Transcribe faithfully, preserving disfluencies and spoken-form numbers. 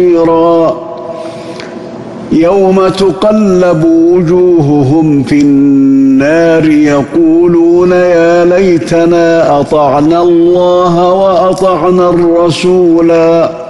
يوم تقلب وجوههم في النار يقولون يا ليتنا أطعنا الله وأطعنا الرسولا